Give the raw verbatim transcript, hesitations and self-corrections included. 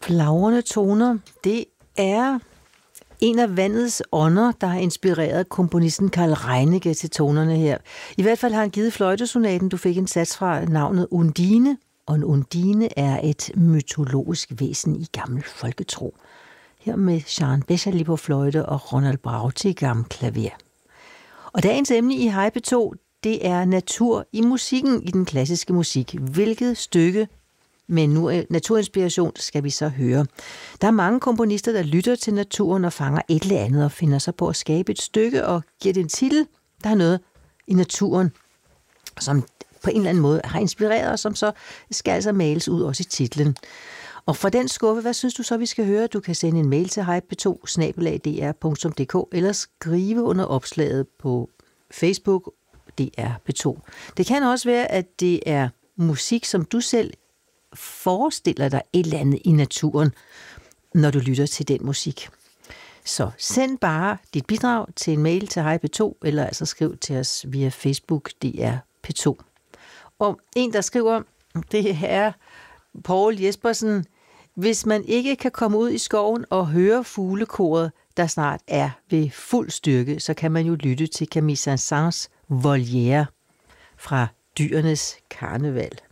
Flagrende toner, det er en af vandets ånder, der har inspireret komponisten Carl Reinicke til tonerne her. I hvert fald har han givet fløjtesonaten, du fik en sats fra, navnet Undine, og en undine er et mytologisk væsen i gammel folketro. Her med Jean Bechamel på fløjte og Ronald Brautigam klaver. Og dagens emne i Hej P to, det er natur i musikken i den klassiske musik. Hvilket stykke med naturinspiration skal vi så høre? Der er mange komponister, der lytter til naturen og fanger et eller andet og finder sig på at skabe et stykke og giver det en titel, der er noget i naturen, som på en eller anden måde har inspireret os, som så skal altså males ud også i titlen. Og fra den skuffe, hvad synes du så, vi skal høre? Du kan sende en mail til hej p to snabel-a d r punktum d k eller skrive under opslaget på Facebook D R P to. Det kan også være, at det er musik, som du selv forestiller dig et eller andet i naturen, når du lytter til den musik. Så send bare dit bidrag til en mail til hej p to, eller altså skriv til os via Facebook D R P to. Og en, der skriver, det er Poul Jespersen: hvis man ikke kan komme ud i skoven og høre fuglekoret, der snart er ved fuld styrke, så kan man jo lytte til Camille Saint-Saëns Volière fra Dyrenes Karneval.